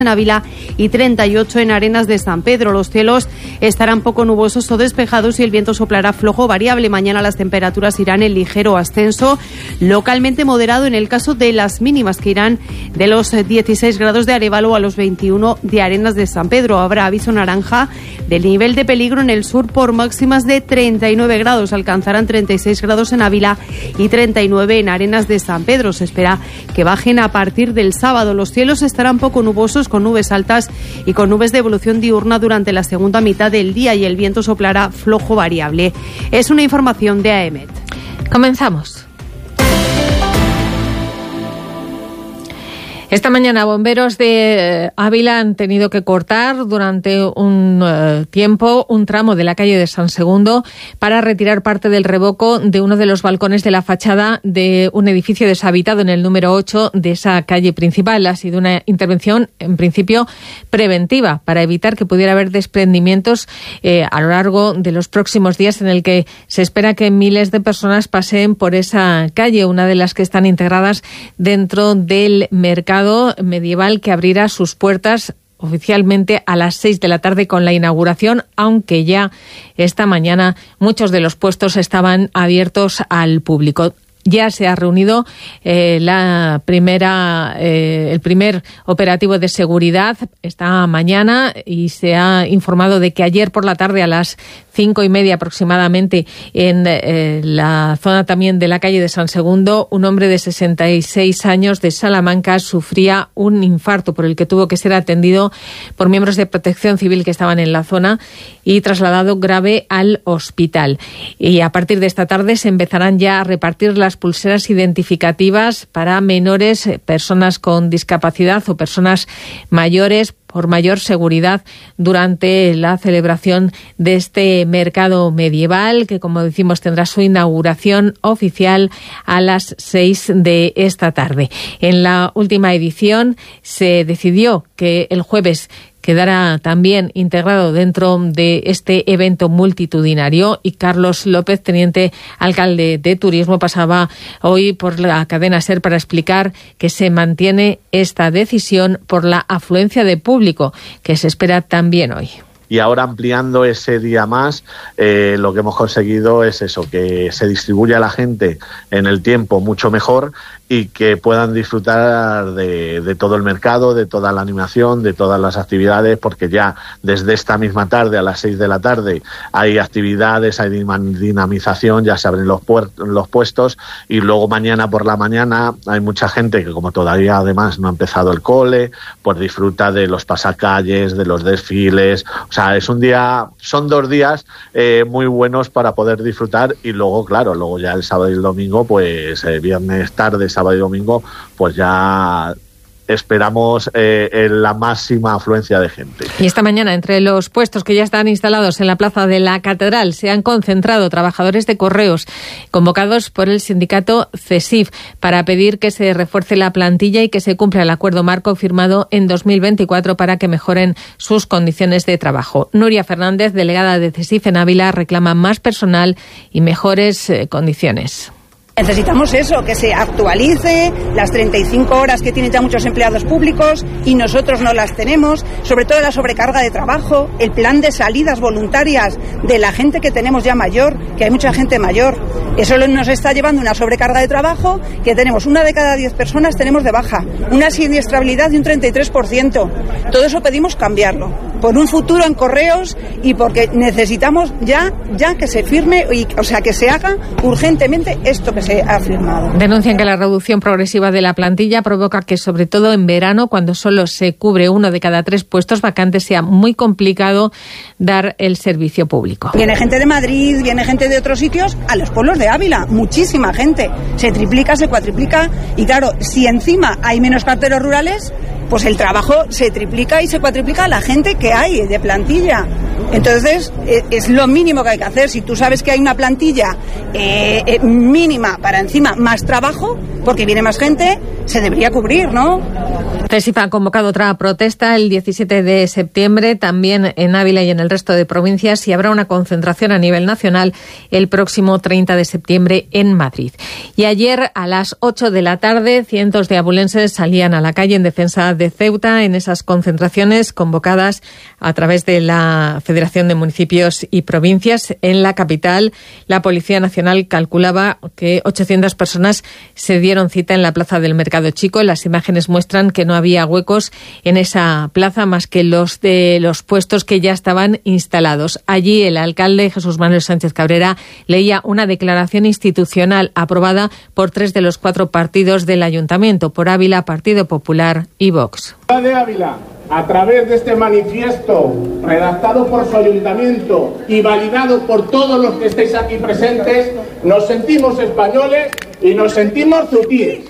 en Ávila y 38 en Arenas de San Pedro. Los cielos estarán poco nubosos o despejados y el viento soplará flojo variable. Mañana las temperaturas irán en ligero ascenso, localmente moderado en el caso de las mínimas, que irán de los 16 grados de Arévalo a los 21 de Arenas de San Pedro. Habrá aviso naranja del nivel de peligro en el sur por máximas de 39 grados. Alcanzarán 36 grados en Ávila y 39 en Arenas de San Pedro. Se espera que bajen a partir del sábado. Los cielos estarán poco nubosos, con nubes altas y con nubes de evolución diurna durante la segunda mitad del día, y el viento soplará flojo variable. Es una información de AEMET. Comenzamos. Esta mañana bomberos de Ávila han tenido que cortar durante un tiempo un tramo de la calle de San Segundo para retirar parte del revoco de uno de los balcones de la fachada de un edificio deshabitado en el número 8 de esa calle principal. Ha sido una intervención, en principio, preventiva para evitar que pudiera haber desprendimientos a lo largo de los próximos días, en el que se espera que miles de personas paseen por esa calle, una de las que están integradas dentro del mercado medieval, que abrirá sus puertas oficialmente a las 6 de la tarde con la inauguración, aunque ya esta mañana muchos de los puestos estaban abiertos al público. Ya se ha reunido el primer operativo de seguridad esta mañana, y se ha informado de que ayer por la tarde a las 5:30 aproximadamente, en la zona también de la calle de San Segundo, un hombre de 66 años de Salamanca sufría un infarto por el que tuvo que ser atendido por miembros de Protección Civil que estaban en la zona y trasladado grave al hospital. Y a partir de esta tarde se empezarán ya a repartir las pulseras identificativas para menores, personas con discapacidad o personas mayores, por mayor seguridad durante la celebración de este mercado medieval, que, como decimos, tendrá su inauguración oficial a las 6 de esta tarde. En la última edición se decidió que el jueves quedará también integrado dentro de este evento multitudinario, y Carlos López, teniente alcalde de Turismo, pasaba hoy por la cadena SER para explicar que se mantiene esta decisión por la afluencia de público que se espera también hoy. Y ahora, ampliando ese día más, lo que hemos conseguido es eso, que se distribuya la gente en el tiempo mucho mejor y que puedan disfrutar de todo el mercado, de toda la animación, de todas las actividades, porque ya desde esta misma tarde a las 6 de la tarde hay actividades, hay dinamización, ya se abren los puestos, y luego mañana por la mañana hay mucha gente que, como todavía además no ha empezado el cole, pues disfruta de los pasacalles, de los desfiles. O sea, son 2 días muy buenos para poder disfrutar, y luego, claro, luego ya el sábado y el domingo, pues viernes tarde, sábado y domingo, pues ya esperamos la máxima afluencia de gente. Y esta mañana, entre los puestos que ya están instalados en la plaza de la Catedral, se han concentrado trabajadores de Correos convocados por el sindicato CESIF para pedir que se refuerce la plantilla y que se cumpla el acuerdo marco firmado en 2024 para que mejoren sus condiciones de trabajo. Nuria Fernández, delegada de CESIF en Ávila, reclama más personal y mejores condiciones. Necesitamos eso, que se actualice las 35 horas que tienen ya muchos empleados públicos y nosotros no las tenemos, sobre todo la sobrecarga de trabajo, el plan de salidas voluntarias de la gente que tenemos ya mayor, que hay mucha gente mayor. Eso nos está llevando una sobrecarga de trabajo, que tenemos 1 de cada 10 personas tenemos de baja, una siniestrabilidad de un 33%. Todo eso pedimos cambiarlo, por un futuro en Correos y porque necesitamos ya que se firme, que se haga urgentemente esto que se ha firmado. Denuncian que la reducción progresiva de la plantilla provoca que, sobre todo en verano, cuando solo se cubre 1 de cada 3 puestos vacantes, sea muy complicado dar el servicio público. Viene gente de Madrid, viene gente de otros sitios a los pueblos de Ávila, muchísima gente. Se triplica, se cuatriplica, y claro, si encima hay menos carteros rurales, pues el trabajo se triplica y se cuatriplica la gente que hay de plantilla. Entonces, es lo mínimo que hay que hacer. Si tú sabes que hay una plantilla mínima para encima más trabajo, porque viene más gente, se debería cubrir, ¿no? CESIF ha convocado otra protesta el 17 de septiembre, también en Ávila y en el resto de provincias, y habrá una concentración a nivel nacional el próximo 30 de septiembre en Madrid. Y ayer a las 8 de la tarde, cientos de abulenses salían a la calle en defensa de Ceuta en esas concentraciones convocadas a través de la Federación de Municipios y Provincias. En la capital, la Policía Nacional calculaba que 800 personas se dieron cita en la Plaza del Mercado Chico. Las imágenes muestran que no había huecos en esa plaza más que los de los puestos que ya estaban instalados. Allí el alcalde Jesús Manuel Sánchez Cabrera leía una declaración institucional aprobada por 3 de los 4 partidos del Ayuntamiento, por Ávila, Partido Popular y Vox. De Ávila, a través de este manifiesto redactado por su ayuntamiento y validado por todos los que estáis aquí presentes, nos sentimos españoles y nos sentimos zutíes.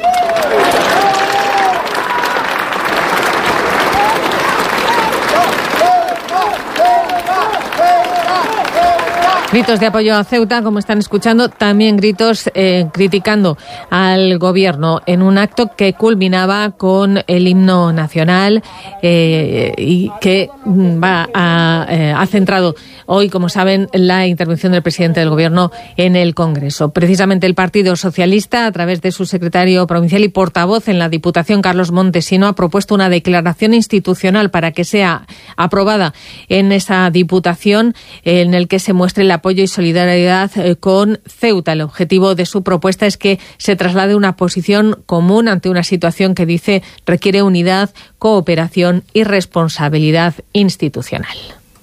Gritos de apoyo a Ceuta, como están escuchando, también gritos criticando al gobierno en un acto que culminaba con el himno nacional y que ha centrado hoy, como saben, la intervención del presidente del gobierno en el Congreso. Precisamente el Partido Socialista, a través de su secretario provincial y portavoz en la Diputación, Carlos Montesino, ha propuesto una declaración institucional para que sea aprobada en esa Diputación, en el que se muestre el apoyo y solidaridad con Ceuta. El objetivo de su propuesta es que se traslade una posición común ante una situación que, dice, requiere unidad, cooperación y responsabilidad institucional.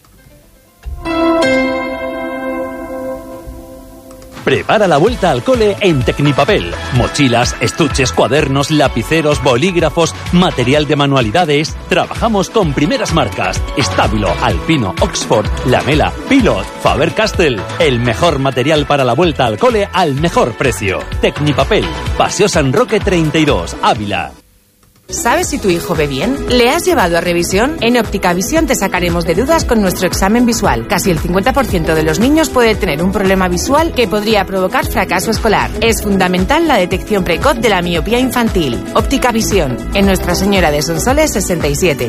Prepara la vuelta al cole en Tecnipapel. Mochilas, estuches, cuadernos, lapiceros, bolígrafos, material de manualidades. Trabajamos con primeras marcas: Stabilo, Alpino, Oxford, Lamela, Pilot, Faber-Castell. El mejor material para la vuelta al cole al mejor precio. Tecnipapel, Paseo San Roque 32, Ávila. ¿Sabes si tu hijo ve bien? ¿Le has llevado a revisión? En Óptica Visión te sacaremos de dudas con nuestro examen visual. Casi el 50% de los niños puede tener un problema visual que podría provocar fracaso escolar. Es fundamental la detección precoz de la miopía infantil. Óptica Visión, en Nuestra Señora de Sonsoles 67.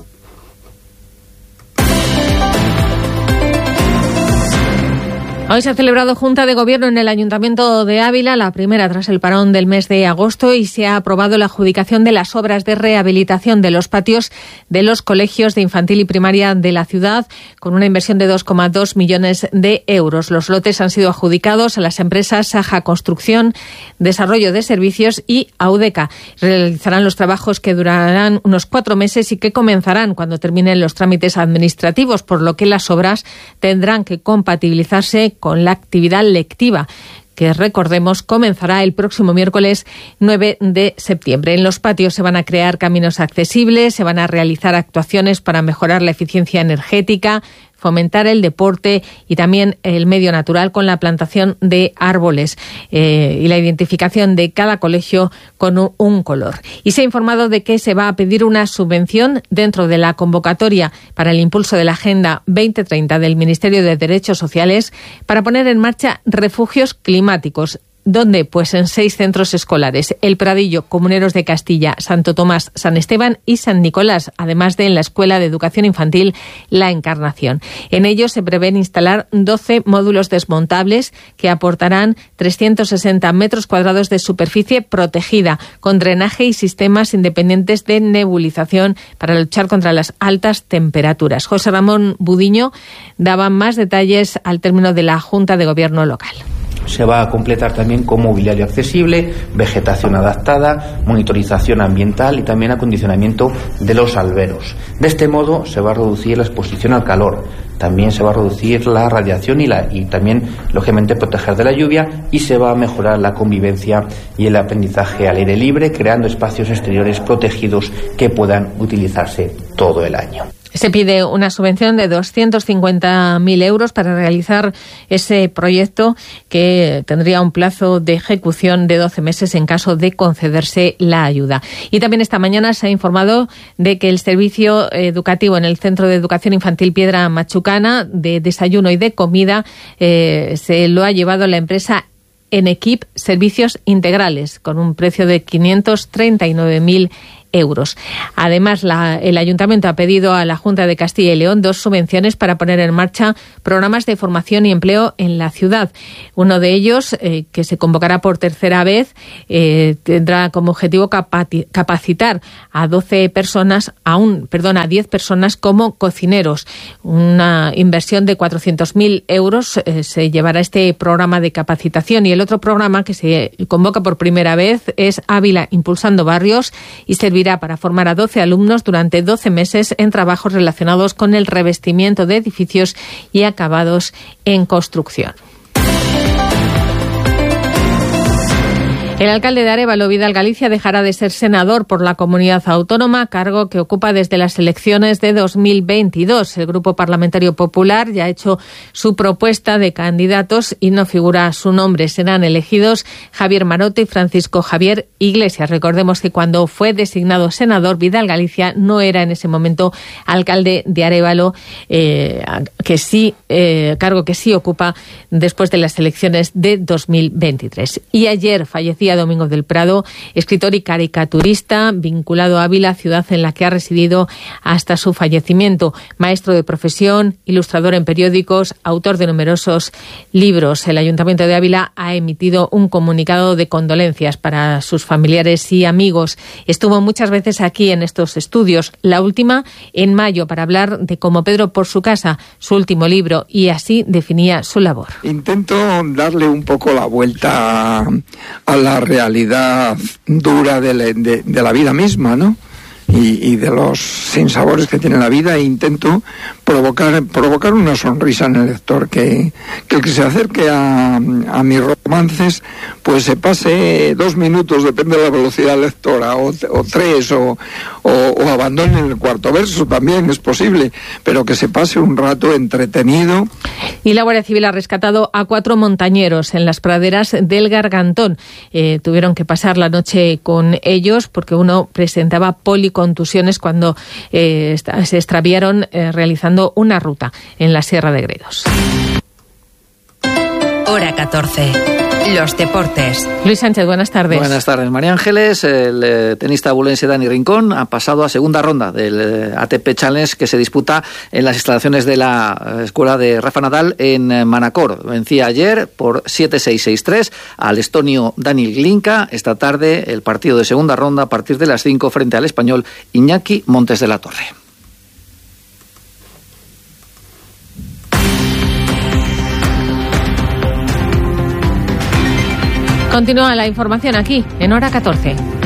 Hoy se ha celebrado Junta de Gobierno en el Ayuntamiento de Ávila, la primera tras el parón del mes de agosto, y se ha aprobado la adjudicación de las obras de rehabilitación de los patios de los colegios de infantil y primaria de la ciudad, con una inversión de 2,2 millones de euros. Los lotes han sido adjudicados a las empresas Saja Construcción, Desarrollo de Servicios y Audeca. Realizarán los trabajos que durarán unos 4 meses y que comenzarán cuando terminen los trámites administrativos, por lo que las obras tendrán que compatibilizarse con la actividad lectiva, que, recordemos, comenzará el próximo miércoles 9 de septiembre. En los patios se van a crear caminos accesibles, se van a realizar actuaciones para mejorar la eficiencia energética, fomentar el deporte y también el medio natural con la plantación de árboles y la identificación de cada colegio con un color. Y se ha informado de que se va a pedir una subvención dentro de la convocatoria para el impulso de la Agenda 2030 del Ministerio de Derechos Sociales para poner en marcha refugios climáticos. ¿Dónde? Pues en 6 centros escolares: El Pradillo, Comuneros de Castilla, Santo Tomás, San Esteban y San Nicolás, además de en la Escuela de Educación Infantil La Encarnación. En ellos se prevén instalar 12 módulos desmontables que aportarán 360 metros cuadrados de superficie protegida, con drenaje y sistemas independientes de nebulización para luchar contra las altas temperaturas. José Ramón Budiño daba más detalles al término de la Junta de Gobierno local. Se va a completar también con mobiliario accesible, vegetación adaptada, monitorización ambiental y también acondicionamiento de los alberos. De este modo se va a reducir la exposición al calor, también se va a reducir la radiación y también, lógicamente, proteger de la lluvia, y se va a mejorar la convivencia y el aprendizaje al aire libre, creando espacios exteriores protegidos que puedan utilizarse todo el año. Se pide una subvención de 250.000 euros para realizar ese proyecto, que tendría un plazo de ejecución de 12 meses en caso de concederse la ayuda. Y también esta mañana se ha informado de que el servicio educativo en el Centro de Educación Infantil Piedra Machucana, de desayuno y de comida, se lo ha llevado la empresa Enequip Servicios Integrales, con un precio de 539.000 euros. Además, el Ayuntamiento ha pedido a la Junta de Castilla y León 2 subvenciones para poner en marcha programas de formación y empleo en la ciudad. Uno de ellos, que se convocará por tercera vez, tendrá como objetivo capacitar a 10 personas como cocineros. Una inversión de 400.000 euros se llevará este programa de capacitación. Y el otro programa que se convoca por primera vez es Ávila Impulsando Barrios y servirá para formar a 12 alumnos durante 12 meses en trabajos relacionados con el revestimiento de edificios y acabados en construcción. El alcalde de Arévalo, Vidal Galicia, dejará de ser senador por la comunidad autónoma, cargo que ocupa desde las elecciones de 2022. El Grupo Parlamentario Popular ya ha hecho su propuesta de candidatos y no figura su nombre. Serán elegidos Javier Maroto y Francisco Javier Iglesias. Recordemos que cuando fue designado senador, Vidal Galicia no era en ese momento alcalde de Arévalo, cargo que sí ocupa después de las elecciones de 2023. Y ayer fallecía Domingo del Prado, escritor y caricaturista, vinculado a Ávila, ciudad en la que ha residido hasta su fallecimiento. Maestro de profesión, ilustrador en periódicos, autor de numerosos libros. El Ayuntamiento de Ávila ha emitido un comunicado de condolencias para sus familiares y amigos. Estuvo muchas veces aquí en estos estudios, la última en mayo, para hablar de Como Pedro por su casa, su último libro, y así definía su labor. Intento darle un poco la vuelta a la realidad dura de la vida misma, ¿no? Y de los sinsabores que tiene la vida, e intento provocar una sonrisa en el lector, que el que se acerque a mis romances pues se pase 2 minutos, depende de la velocidad lectora, o 3, o abandone el cuarto verso, también es posible, pero que se pase un rato entretenido. Y la Guardia Civil ha rescatado a 4 montañeros en las praderas del Gargantón. Tuvieron que pasar la noche con ellos porque uno presentaba policontusiones cuando se extraviaron realizando una ruta en la Sierra de Gredos. Hora 14. Los deportes. Luis Sánchez, buenas tardes. Buenas tardes, María Ángeles. El tenista abulense Dani Rincón ha pasado a segunda ronda del ATP Challenge, que se disputa en las instalaciones de la escuela de Rafa Nadal en Manacor. Vencía ayer por 7-6, 6-3 al estonio Daniil Glinka. Esta tarde el partido de segunda ronda a partir de las 5 frente al español Iñaki Montes de la Torre. Continúa la información aquí, en Hora 14.